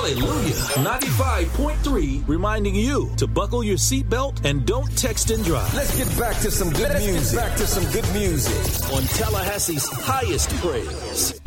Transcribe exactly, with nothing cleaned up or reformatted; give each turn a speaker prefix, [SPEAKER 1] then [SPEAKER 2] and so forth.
[SPEAKER 1] Hallelujah. ninety-five point three, reminding you to buckle your seatbelt and don't text and drive.
[SPEAKER 2] Let's get back to some good
[SPEAKER 1] Let's
[SPEAKER 2] music.
[SPEAKER 1] Get back to some good music on Tallahassee's highest praise.